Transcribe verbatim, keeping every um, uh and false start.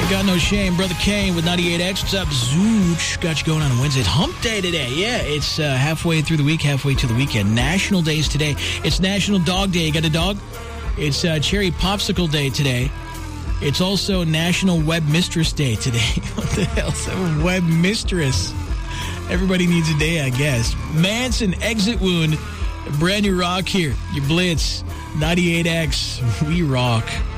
Got No Shame. Brother Kane with ninety-eight X. What's up, Zooch? Got you going on Wednesday. It's hump day today. Yeah, it's uh, halfway through the week, halfway to the weekend. National days today. It's National Dog Day. You got a dog? It's uh, Cherry Popsicle Day today. It's also National Web Mistress Day today. What the hell's a web mistress? Everybody needs a day, I guess. Manson, Exit Wound. Brand new rock here. Your Blitz. ninety-eight X. We rock.